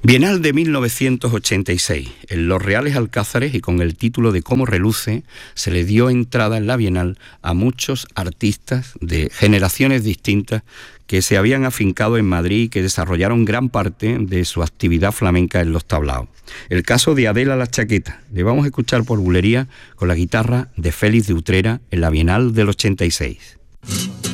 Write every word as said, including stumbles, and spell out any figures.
Bienal de mil novecientos ochenta y seis. En Los Reales Alcázares y con el título de Cómo reluce, se le dio entrada en la Bienal a muchos artistas de generaciones distintas que se habían afincado en Madrid y que desarrollaron gran parte de su actividad flamenca en los tablaos. El caso de Adela La Chaqueta. Le vamos a escuchar por bulería con la guitarra de Félix de Utrera en la Bienal del ochenta y seis.